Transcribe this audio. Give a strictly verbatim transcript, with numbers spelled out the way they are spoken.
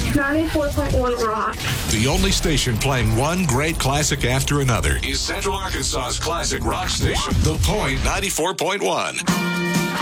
ninety-four point one Rock. The only station playing one great classic after another is Central Arkansas's classic rock station, The Point ninety-four point one.